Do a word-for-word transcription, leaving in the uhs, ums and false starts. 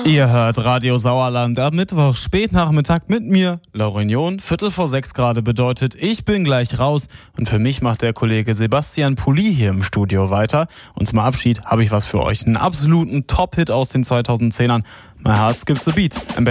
Ihr hört Radio Sauerland am Mittwoch, Spätnachmittag mit mir, Laurignon. Viertel vor sechs gerade bedeutet, ich bin gleich raus. Und für mich macht der Kollege Sebastian Pulli hier im Studio weiter. Und zum Abschied habe ich was für euch. Einen absoluten Top-Hit aus den zweitausendzehnern. My Heart Skips a Beat.